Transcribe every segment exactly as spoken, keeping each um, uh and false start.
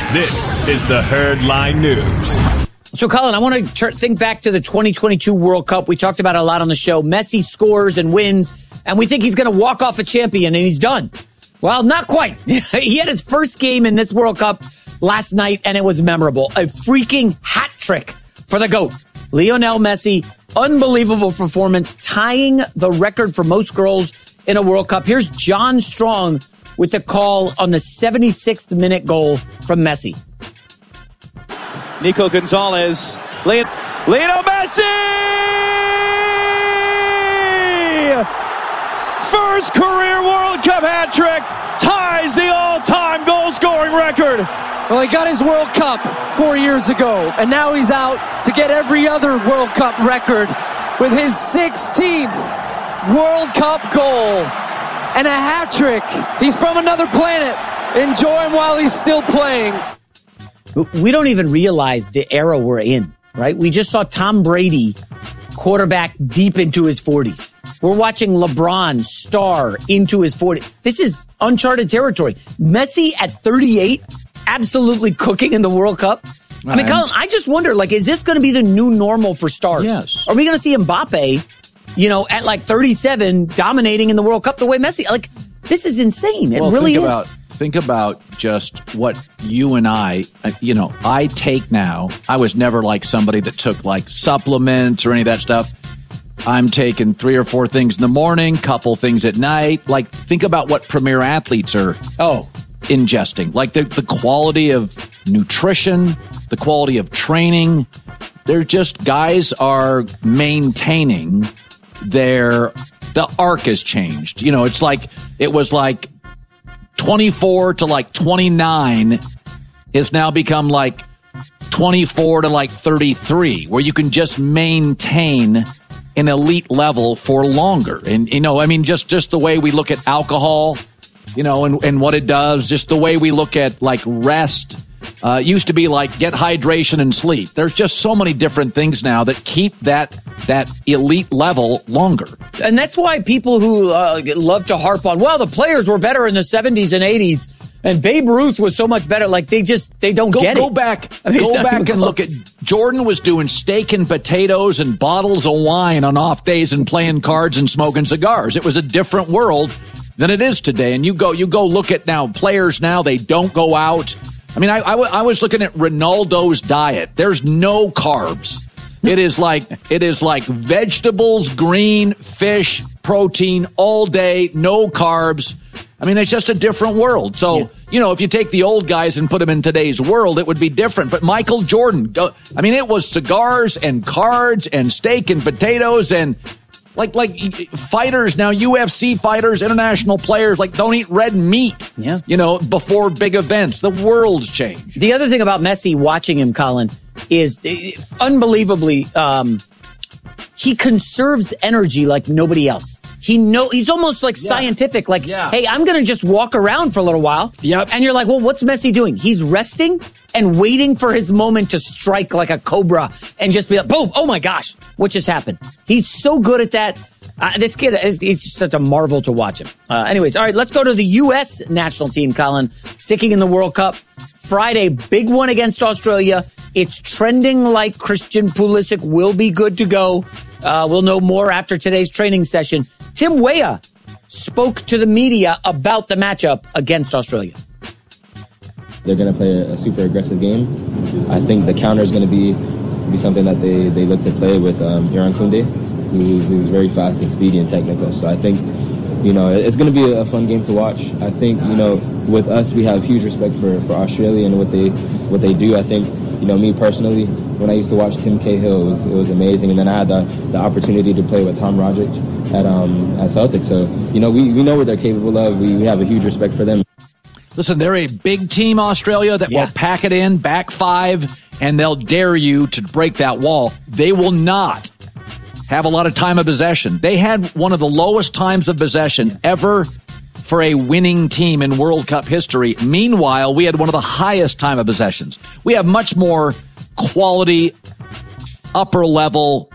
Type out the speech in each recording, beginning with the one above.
This is the Herdline News. So, Colin, I want to ter- think back to the twenty twenty-two World Cup. We talked about it a lot on the show. Messi scores and wins, and we think he's going to walk off a champion, and he's done. Well, not quite. He had his first game in this World Cup last night, and it was memorable. A freaking hat trick for the GOAT. Lionel Messi, unbelievable performance, tying the record for most goals in a World Cup. Here's John Strong with the call on the seventy-sixth minute goal from Messi. Nico Gonzalez, Leon, Lionel Messi! First career World Cup hat trick, ties the all-time goal-scoring record. Well, he got his World Cup four years ago, and now he's out to get every other World Cup record with his sixteenth World Cup goal and a hat trick. He's from another planet. Enjoy him while he's still playing. We don't even realize the era we're in, right? We just saw Tom Brady, quarterback deep into his forties. We're watching LeBron, star, into his forties. This is uncharted territory. Messi at thirty-eight, absolutely cooking in the World Cup. I mean, Colin, I just wonder, like, is this going to be the new normal for stars? Yes. Are we going to see Mbappe, you know, at like thirty-seven, dominating in the World Cup the way Messi? Like, this is insane. It well, really think is. About, think about just what you and I, you know, I take now. I was never like somebody that took like supplements or any of that stuff. I'm taking three or four things in the morning, couple things at night. Like, think about what premier athletes are oh. ingesting. Like the, the quality of nutrition, the quality of training. They're just, guys are maintaining their, the arc has changed. You know, it's like, it was like twenty-four to like twenty-nine has now become like twenty-four to like thirty-three, where you can just maintain an elite level for longer. And, you know, I mean, just, just the way we look at alcohol, you know, and, and what it does, just the way we look at like rest. Uh, used to be like get hydration and sleep. There's just so many different things now that keep that that elite level longer. And that's why people who uh, love to harp on, well, the players were better in the seventies and eighties, and Babe Ruth was so much better. Like, they just, they don't go, get go it. Back, I mean, go back and look at, Jordan was doing steak and potatoes and bottles of wine on off days and playing cards and smoking cigars. It was a different world than it is today. And you go, you go look at now players now, they don't go out. I mean, I, I, w- I was looking at Ronaldo's diet. There's no carbs. It is like it is like vegetables, green, fish, protein all day, no carbs. I mean, it's just a different world. So, yeah. you know, if you take the old guys and put them in today's world, it would be different. But Michael Jordan, go, I mean, it was cigars and cards and steak and potatoes and Like, like fighters now, U F C fighters, international players, like, don't eat red meat, yeah. you know, before big events. The world's changed. The other thing about Messi, watching him, Colin, is unbelievably, um, he conserves energy like nobody else. He know he's almost like yeah. scientific. Like, yeah. hey, I'm going to just walk around for a little while. Yep. And you're like, well, what's Messi doing? He's resting and waiting for his moment to strike like a cobra and just be like, boom, oh my gosh, what just happened? He's so good at that. Uh, this kid, is, he's just such a marvel to watch him. Uh, anyways, all right, let's go to the U S national team, Colin. Sticking in the World Cup. Friday, big one against Australia. It's trending like Christian Pulisic will be good to go. Uh, we'll know more after today's training session. Tim Weah spoke to the media about the matchup against Australia. They're going to play a super aggressive game. I think the counter is going to be be something that they, they look to play with um, Iran Koundé, who's, who's very fast and speedy and technical. So I think, you know, it's going to be a fun game to watch. I think, you know, with us, we have huge respect for, for Australia and what they what they do. I think, you know, me personally, when I used to watch Tim Cahill, it was, it was amazing. And then I had the, the opportunity to play with Tom Roderick at um, at Celtic. So, you know, we, we know what they're capable of. We, we have a huge respect for them. Listen, they're a big team, Australia, that yeah. will pack it in, back five, and they'll dare you to break that wall. They will not have a lot of time of possession. They had one of the lowest times of possession ever for a winning team in World Cup history. Meanwhile, we had one of the highest time of possessions. We have much more quality, upper-level,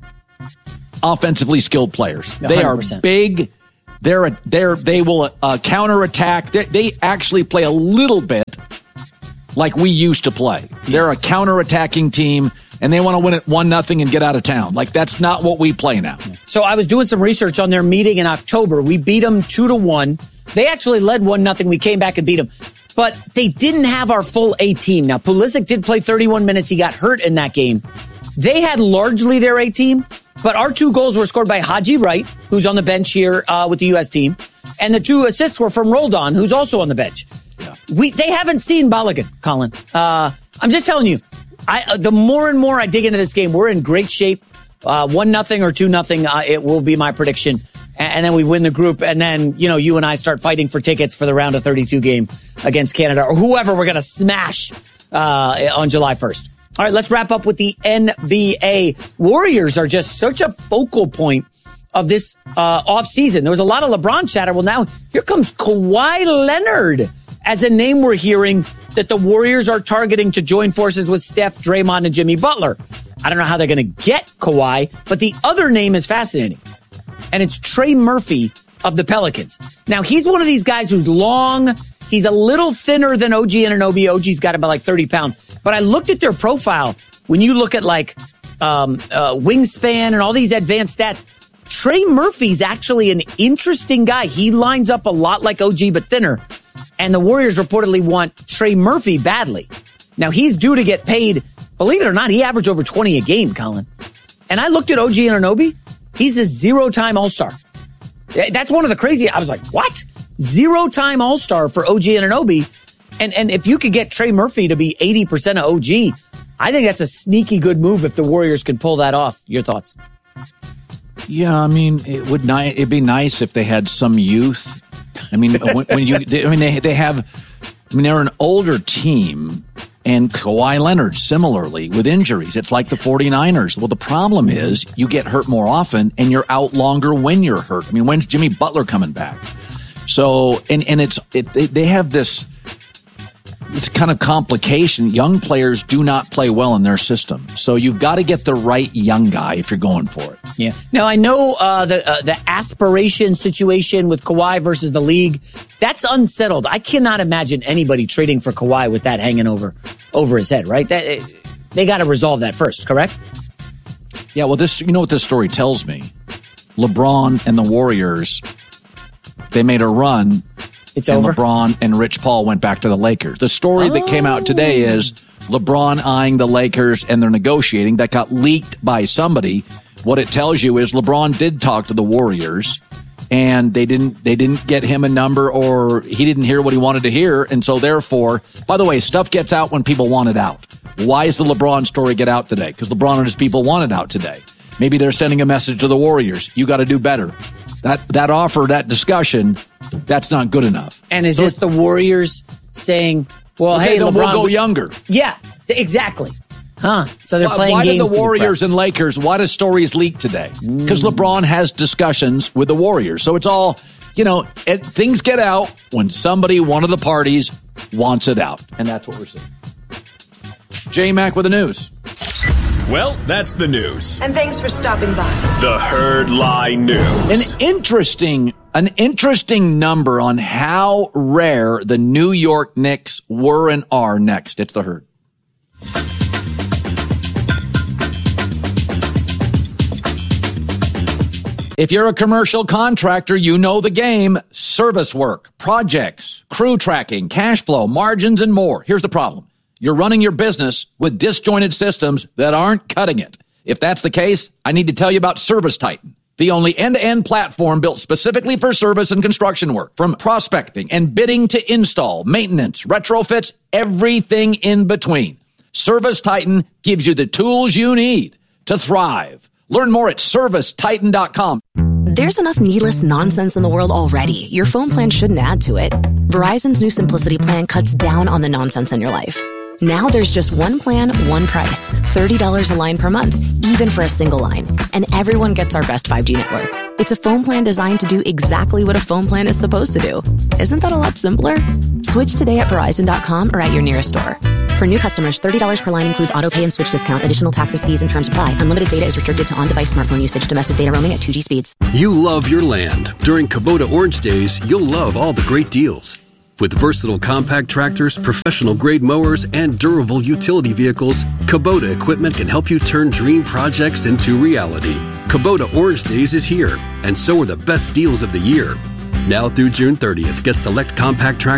offensively skilled players. one hundred They are percent. big. They're a, they're they will uh, counterattack. They, they actually play a little bit like we used to play. They're a counter-attacking team, and they want to win it one nothing and get out of town. Like, that's not what we play now. So I was doing some research on their meeting in October. We beat them two to one. They actually led one nothing. We came back and beat them. But they didn't have our full A team. Now, Pulisic did play thirty-one minutes. He got hurt in that game. They had largely their A team, but our two goals were scored by Haji Wright, who's on the bench here uh, with the U S team, and the two assists were from Roldan, who's also on the bench. Yeah. We They haven't seen Balogun, Colin. Uh, I'm just telling you, I, uh, the more and more I dig into this game, we're in great shape. Uh, one nothing or two nothing, uh, it will be my prediction. And then we win the group, and then, you know, you and I start fighting for tickets for the round of thirty-two game against Canada, or whoever we're going to smash uh, on July first. All right, let's wrap up with the N B A. Warriors are just such a focal point of this uh, offseason. There was a lot of LeBron chatter. Well, now here comes Kawhi Leonard as a name we're hearing that the Warriors are targeting to join forces with Steph, Draymond, and Jimmy Butler. I don't know how they're going to get Kawhi, but the other name is fascinating. And it's Trey Murphy of the Pelicans. Now, he's one of these guys who's long. He's a little thinner than O G Anunoby. O G's got about like thirty pounds. But I looked at their profile. When you look at like um, uh, wingspan and all these advanced stats, Trey Murphy's actually an interesting guy. He lines up a lot like O G, but thinner. And the Warriors reportedly want Trey Murphy badly. Now, he's due to get paid. Believe it or not, he averaged over twenty a game, Colin. And I looked at O G Anunoby. He's a zero-time All-Star. That's one of the crazy. I was like, what? Zero-time All-Star for O G Anunoby. And and if you could get Trey Murphy to be eighty percent of O G, I think that's a sneaky good move if the Warriors can pull that off. Your thoughts? Yeah, I mean, it would ni- it'd be nice if they had some youth. I mean, when, when you, I mean, they they have, I mean, they're an older team. And Kawhi Leonard, similarly, with injuries. It's like the 49ers. Well, the problem is you get hurt more often and you're out longer when you're hurt. I mean, when's Jimmy Butler coming back? So, and, and it's, it, they have this, this kind of complication. Young players do not play well in their system. So you've got to get the right young guy if you're going for it. Yeah. Now, I know uh, the uh, the aspiration situation with Kawhi versus the league, that's unsettled. I cannot imagine anybody trading for Kawhi with that hanging over over his head, right? That, they got to resolve that first, correct? Yeah, well, this you know what this story tells me? LeBron and the Warriors, they made a run. It's and over. LeBron and Rich Paul went back to the Lakers. The story oh. that came out today is LeBron eyeing the Lakers and they're negotiating. That got leaked by somebody. What it tells you is LeBron did talk to the Warriors, and they didn't they didn't get him a number, or he didn't hear what he wanted to hear, and so therefore, by the way, stuff gets out when people want it out. Why is the LeBron story get out today? Because LeBron and his people want it out today. Maybe they're sending a message to the Warriors. You got to do better. That that offer, that discussion, that's not good enough. And is so, this the Warriors saying, well, okay, hey, LeBron, we'll go younger. Yeah, exactly. Huh. So they're why, playing why games. Why did the Warriors and Lakers, why do stories leak today? Because mm. LeBron has discussions with the Warriors. So it's all, you know, it, things get out when somebody, one of the parties, wants it out. And that's what we're seeing. J-Mac with the news. Well, that's the news. And thanks for stopping by. The Herd Lie News. An interesting, an interesting number on how rare the New York Knicks were and are next. It's the Herd. If you're a commercial contractor, you know the game. Service work, projects, crew tracking, cash flow, margins, and more. Here's the problem. You're running your business with disjointed systems that aren't cutting it. If that's the case, I need to tell you about Service Titan, the only end-to-end platform built specifically for service and construction work. From prospecting and bidding to install, maintenance, retrofits, everything in between. Service Titan gives you the tools you need to thrive. Learn more at service titan dot com. There's enough needless nonsense in the world already. Your phone plan shouldn't add to it. Verizon's new Simplicity plan cuts down on the nonsense in your life. Now there's just one plan, one price. thirty dollars a line per month, even for a single line. And everyone gets our best five G network. It's a phone plan designed to do exactly what a phone plan is supposed to do. Isn't that a lot simpler? Switch today at Verizon dot com or at your nearest store. For new customers, thirty dollars per line includes auto pay and switch discount. Additional taxes, fees, and terms apply. Unlimited data is restricted to on-device smartphone usage. Domestic data roaming at two G speeds. You love your land. During Kubota Orange Days, you'll love all the great deals. With versatile compact tractors, professional-grade mowers, and durable utility vehicles, Kubota equipment can help you turn dream projects into reality. Kubota Orange Days is here, and so are the best deals of the year. Now through June thirtieth, get select compact tractors